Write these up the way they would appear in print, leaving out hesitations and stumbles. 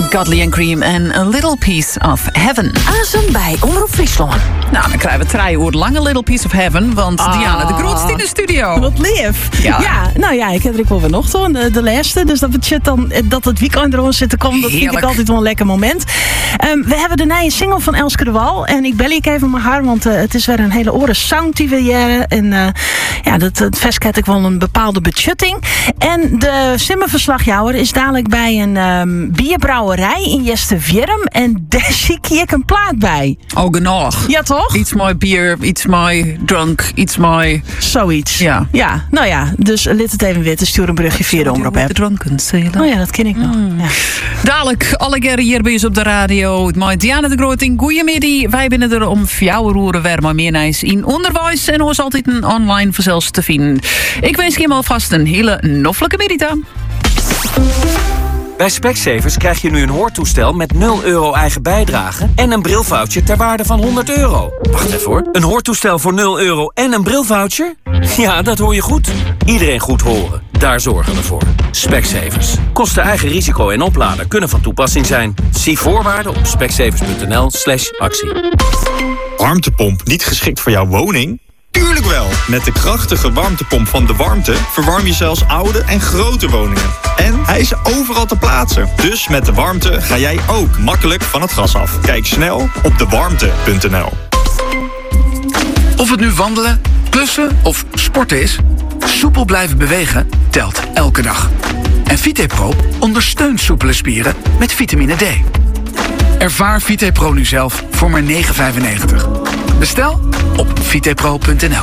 Godly and Cream en A Little Piece of Heaven. Azen bij Omroep Friesland. Nou, dan krijgen we 3 uur lang A Little Piece of Heaven, want Diana de Groot is in de studio. Wat lief. Ja, nou ja, ik heb er ook wel weer nog zo, de laatste. Dus dat het dan dat het weekend erom zit te komen, dat vind ik altijd wel een lekker moment. We hebben de nieuwe single van Elske de Wal. En ik bel ik even met haar, want het is weer een hele oren sound die we jaren. En het vest heb ik wel een bepaalde budgetting. En de simmerverslagjouwer is dadelijk bij een bierbrouwerij in Jestervierm. En daar zie ik een plaat bij. Oh, genoeg. Ja, toch? Iets mooi bier, iets mooi drank, iets mooi... Zoiets. Ja. Ja, nou ja, dus let het even weer te sturen een brugje via de omroep app. Dranken sailor. Oh ja, dat ken ik nog. Ja. Dadelijk, alle keren hier bij ons op de radio. Met Diana de Groot in goeiemiddag. Wij binnen er om jouw roeren weer maar meer nice in onderwijs. En ons altijd een online vanzelfs te vinden. Ik wens je alvast een hele noffelijke middag. Bij Specsavers krijg je nu een hoortoestel met €0 eigen bijdrage en een brilvoucher ter waarde van €100. Wacht even hoor. Een hoortoestel voor €0 en een brilvoucher? Ja, dat hoor je goed. Iedereen goed horen. Daar zorgen we voor. Specsavers. Kosten eigen risico en oplader kunnen van toepassing zijn. Zie voorwaarden op specsavers.nl/actie. Warmtepomp niet geschikt voor jouw woning? Tuurlijk wel! Met de krachtige warmtepomp van De Warmte verwarm je zelfs oude en grote woningen. En hij is overal te plaatsen. Dus met De Warmte ga jij ook makkelijk van het gas af. Kijk snel op dewarmte.nl. Of het nu wandelen, klussen of sporten is, soepel blijven bewegen telt elke dag. En VitePro ondersteunt soepele spieren met vitamine D. Ervaar VitePro nu zelf voor maar €9,95. Bestel op vitepro.nl.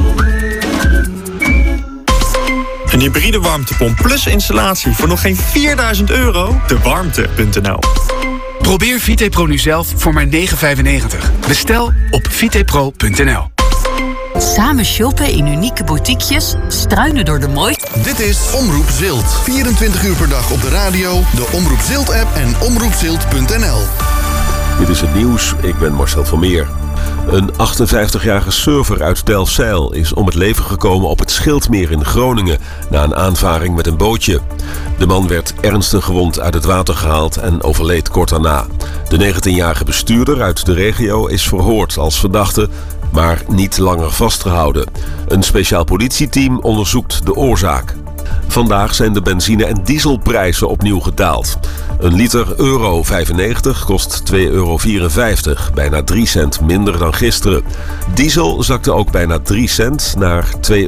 Een hybride warmtepomp plus installatie voor nog geen €4.000? Dewarmte.nl. Probeer VitePro nu zelf voor maar €9,95. Bestel op vitepro.nl. Samen shoppen in unieke boutiquejes, struinen door de mooiste... Dit is Omroep Zilt. 24 uur per dag op de radio, de Omroep Zilt-app en omroepzilt.nl. Dit is het nieuws, ik ben Marcel van Meer. Een 58-jarige surfer uit Delfzijl is om het leven gekomen op het Schildmeer in Groningen na een aanvaring met een bootje. De man werd ernstig gewond uit het water gehaald en overleed kort daarna. De 19-jarige bestuurder uit de regio is verhoord als verdachte, maar niet langer vastgehouden. Een speciaal politieteam onderzoekt de oorzaak. Vandaag zijn de benzine- en dieselprijzen opnieuw gedaald. Een liter €1,95 kost €2,54, bijna 3 cent minder dan gisteren. Diesel zakte ook bijna 3 cent naar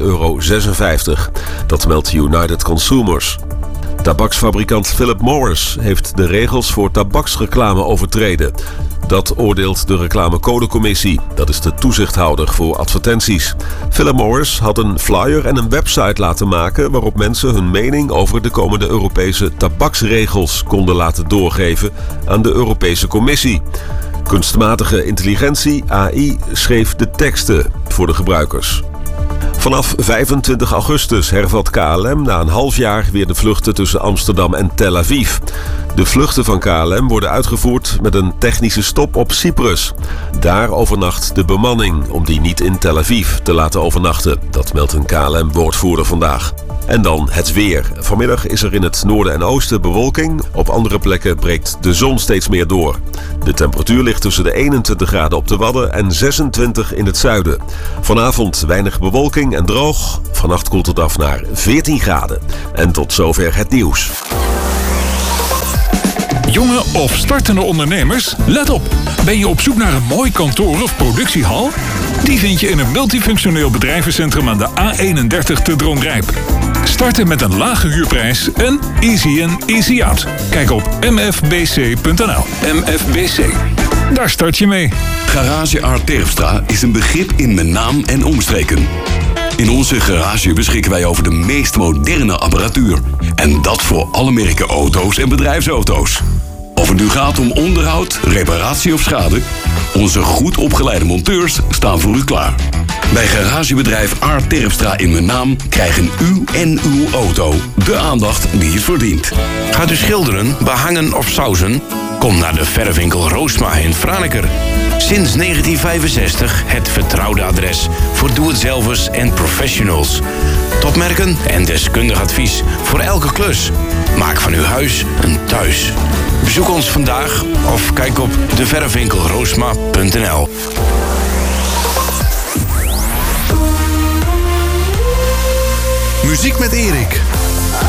€2,56. Dat meldt United Consumers. Tabaksfabrikant Philip Morris heeft de regels voor tabaksreclame overtreden. Dat oordeelt de reclamecodecommissie. Dat is de toezichthouder voor advertenties. Philip Morris had een flyer en een website laten maken waarop mensen hun mening over de komende Europese tabaksregels konden laten doorgeven aan de Europese Commissie. Kunstmatige intelligentie, AI, schreef de teksten voor de gebruikers. Vanaf 25 augustus hervat KLM na een half jaar weer de vluchten tussen Amsterdam en Tel Aviv. De vluchten van KLM worden uitgevoerd met een technische stop op Cyprus. Daar overnacht de bemanning om die niet in Tel Aviv te laten overnachten. Dat meldt een KLM-woordvoerder vandaag. En dan het weer. Vanmiddag is er in het noorden en oosten bewolking. Op andere plekken breekt de zon steeds meer door. De temperatuur ligt tussen de 21 graden op de Wadden en 26 in het zuiden. Vanavond weinig bewolking en droog. Vannacht koelt het af naar 14 graden. En tot zover het nieuws. Jonge of startende ondernemers, let op. Ben je op zoek naar een mooi kantoor of productiehal? Die vind je in een multifunctioneel bedrijvencentrum aan de A31 te Dronrijp. Starten met een lage huurprijs en easy in, easy out. Kijk op mfbc.nl. MFBC. Daar start je mee. Garage Art Terpstra is een begrip in mijn naam en omstreken. In onze garage beschikken wij over de meest moderne apparatuur. En dat voor alle merken auto's en bedrijfsauto's. Of het nu gaat om onderhoud, reparatie of schade, onze goed opgeleide monteurs staan voor u klaar. Bij garagebedrijf Art Terpstra in mijn naam krijgen u en uw auto de aandacht die het verdient. Gaat u schilderen, behangen of sausen? Kom naar de verfwinkel Roosma in Franeker. Sinds 1965 het vertrouwde adres voor doe-het-zelvers en professionals. Topmerken en deskundig advies voor elke klus. Maak van uw huis een thuis. Bezoek ons vandaag of kijk op deverfwinkelroosma.nl. Muziek met Erik.